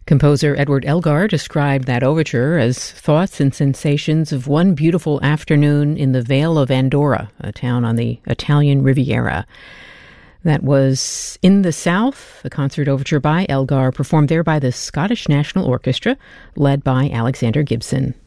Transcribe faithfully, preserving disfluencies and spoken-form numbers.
Composer Edward Elgar described that overture as thoughts and sensations of one beautiful afternoon in the Vale of Andorra, a town on the Italian Riviera. That was In the South, a concert overture by Elgar, performed there by the Scottish National Orchestra, led by Alexander Gibson.